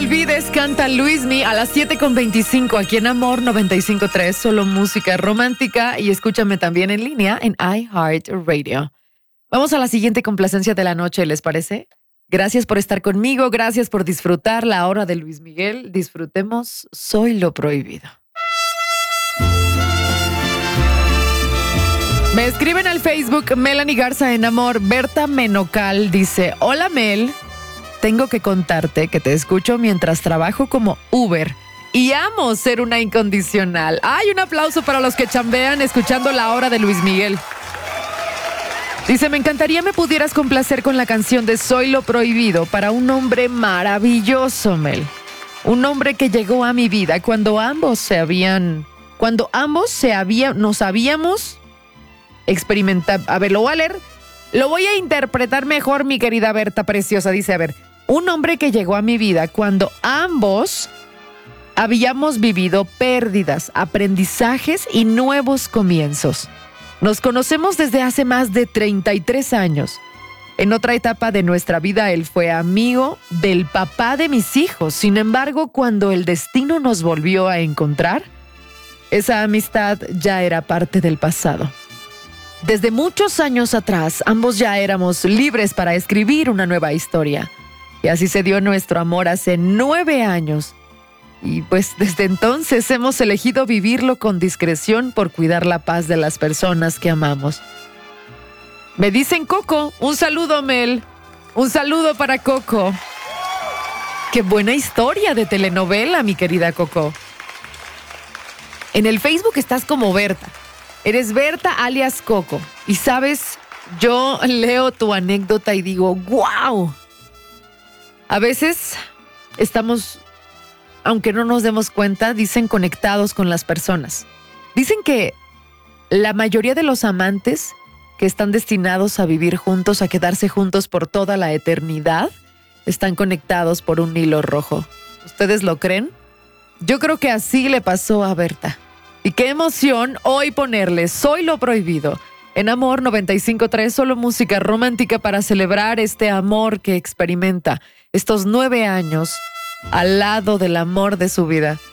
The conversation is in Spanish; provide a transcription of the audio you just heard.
olvides, canta Luismi a las 7:25 aquí en Amor 95.3, solo música romántica, y escúchame también en línea en iHeartRadio. Vamos a la siguiente complacencia de la noche, ¿les parece? Gracias por estar conmigo, gracias por disfrutar la hora de Luis Miguel. Disfrutemos Soy lo Prohibido. Me escriben al Facebook Melanie Garza en Amor. Berta Menocal dice: hola Mel, tengo que contarte que te escucho mientras trabajo como Uber y amo ser una incondicional. ¡Ay, un aplauso para los que chambean escuchando la hora de Luis Miguel! Dice: me encantaría me pudieras complacer con la canción de Soy lo Prohibido para un hombre maravilloso, Mel. Un hombre que llegó a mi vida cuando ambos nos habíamos experimentado. A ver, lo voy a leer. Lo voy a interpretar mejor, mi querida Berta preciosa. Dice, a ver, un hombre que llegó a mi vida cuando ambos habíamos vivido pérdidas, aprendizajes y nuevos comienzos. Nos conocemos desde hace más de 33 años. En otra etapa de nuestra vida, él fue amigo del papá de mis hijos. Sin embargo, cuando el destino nos volvió a encontrar, esa amistad ya era parte del pasado. Desde muchos años atrás, ambos ya éramos libres para escribir una nueva historia. Y así se dio nuestro amor hace 9 años. Y pues desde entonces hemos elegido vivirlo con discreción por cuidar la paz de las personas que amamos. Me dicen Coco. Un saludo, Mel. Un saludo para Coco. Qué buena historia de telenovela, mi querida Coco. En el Facebook estás como Berta. Eres Berta alias Coco. Y sabes, yo leo tu anécdota y digo, ¡wow! A veces estamos, aunque no nos demos cuenta, dicen conectados con las personas. Dicen que la mayoría de los amantes que están destinados a vivir juntos, a quedarse juntos por toda la eternidad, están conectados por un hilo rojo. ¿Ustedes lo creen? Yo creo que así le pasó a Berta. Y qué emoción hoy ponerle Soy lo Prohibido en Amor 95.3, solo música romántica para celebrar este amor que experimenta estos 9 años al lado del amor de su vida.